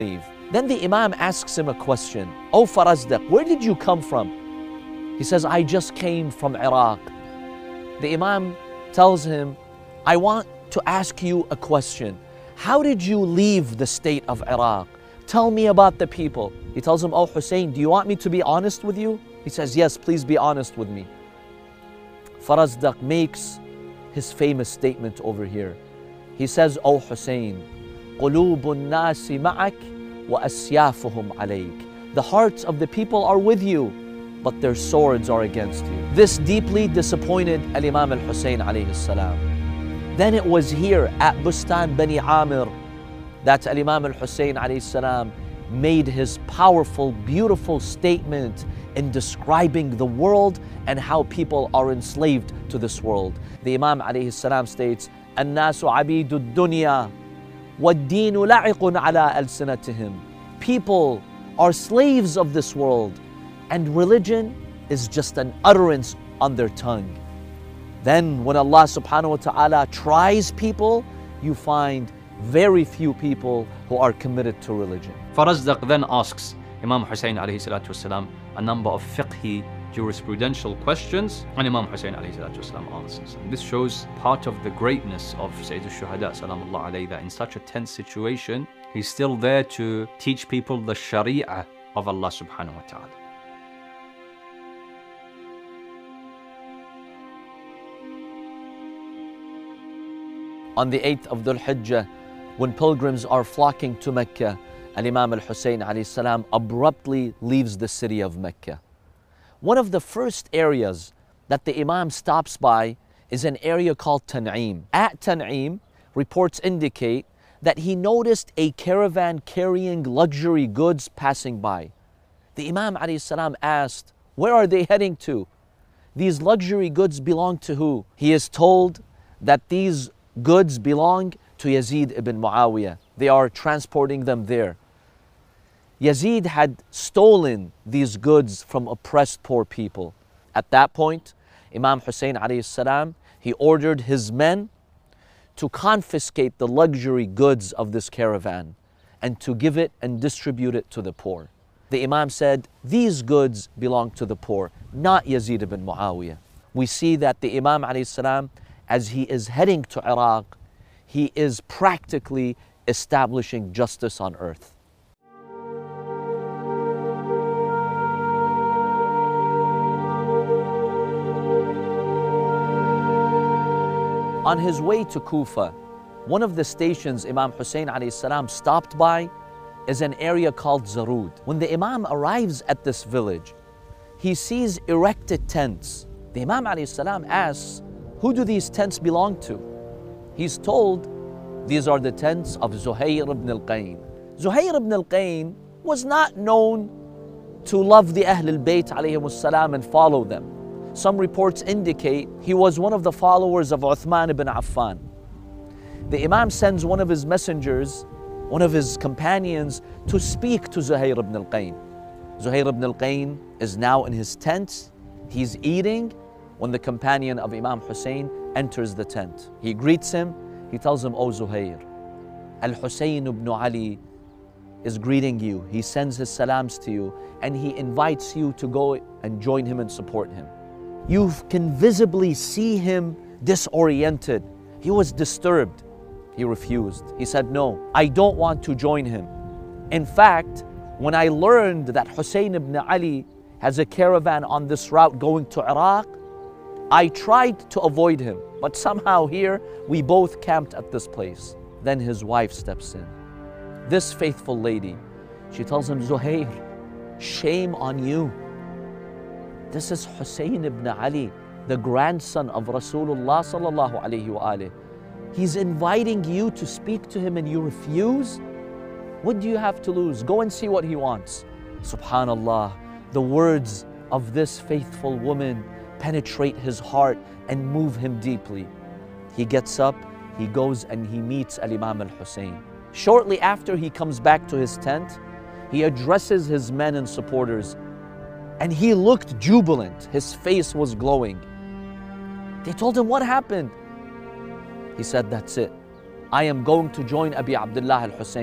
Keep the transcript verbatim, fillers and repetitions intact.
leave. Then the Imam asks him a question. "Oh Farazdaq, where did you come from?" He says, "I just came from Iraq." The Imam tells him, "I want to ask you a question. How did you leave the state of Iraq? Tell me about the people." He tells him, "Oh Hussein, do you want me to be honest with you?" He says, "Yes, please be honest with me." Farazdaq makes his famous statement over here. He says, "Oh Hussein, قلوب الناس معك وأسيافهم عليك." The hearts of the people are with you, but their swords are against you. This deeply disappointed Al-Imam Al-Hussein alayhi salam. Then it was here at Bustan Bani Amir that Al-Imam Al-Hussein alayhi salam made his powerful, beautiful statement in describing the world and how people are enslaved to this world. The Imam alayhi salam states, "الناس عبيد الدنيا والدين لعق على ألسنتهم." People are slaves of this world, and religion is just an utterance on their tongue. Then when Allah subhanahu wa ta'ala tries people, you find very few people who are committed to religion. Farazdaq then asks Imam Hussein alayhi salatu wasalam a number of fiqhi jurisprudential questions, and Imam Hussein alayhi salatu wasalam answers. And this shows part of the greatness of Sayyid al-Shuhada salamullah alayhi, that in such a tense situation, he's still there to teach people the sharia of Allah subhanahu wa ta'ala. On the eighth of Dhul Hijjah, when pilgrims are flocking to Mecca, Al-Imam Al-Hussein alayhi salam abruptly leaves the city of Mecca. One of the first areas that the Imam stops by is an area called Tan'im. At Tan'im, reports indicate that he noticed a caravan carrying luxury goods passing by. The Imam alayhi salam asked, "Where are they heading to? These luxury goods belong to who?" He is told that these goods belong to Yazid ibn Muawiyah. They are transporting them there. Yazid had stolen these goods from oppressed poor people. At that point, Imam Hussein alayhi salam, he ordered his men to confiscate the luxury goods of this caravan and to give it and distribute it to the poor. The Imam said, "These goods belong to the poor, not Yazid ibn Muawiyah." We see that the Imam alayhi salam, as he is heading to Iraq, he is practically establishing justice on earth. On his way to Kufa, one of the stations Imam Hussein alayhi salam stopped by is an area called Zarud. When the Imam arrives at this village, he sees erected tents. The Imam alayhi salam asks, "Who do these tents belong to?" He's told, "These are the tents of Zuhair ibn al-Qayn." Zuhair ibn al-Qayn was not known to love the Ahl al-Bayt alayhim salam and follow them. Some reports indicate he was one of the followers of Uthman ibn Affan. The Imam sends one of his messengers, one of his companions, to speak to Zuhair ibn al-Qayn. Zuhair ibn al-Qayn is now in his tent. He's eating when the companion of Imam Hussein enters the tent. He greets him. He tells him, "Oh Zuhair, Al-Hussein ibn Ali is greeting you. He sends his salams to you, and he invites you to go and join him and support him." You can visibly see him disoriented. He was disturbed. He refused. He said, "No, I don't want to join him. In fact, when I learned that Hussein ibn Ali has a caravan on this route going to Iraq, I tried to avoid him, but somehow here we both camped at this place." Then his wife steps in. This faithful lady, she tells him, "Zuhair, shame on you. This is Hussein ibn Ali, the grandson of Rasulullah sallallahu alayhi wa alayhi. He's inviting you to speak to him and you refuse? What do you have to lose? Go and see what he wants." Subhanallah, the words of this faithful woman penetrate his heart and move him deeply. He gets up, he goes and he meets Al-Imam Al-Hussein. Shortly after he comes back to his tent, he addresses his men and supporters, and he looked jubilant. His face was glowing. They told him, "What happened?" He said, "That's it. I am going to join Abi Abdullah Al-Hussein."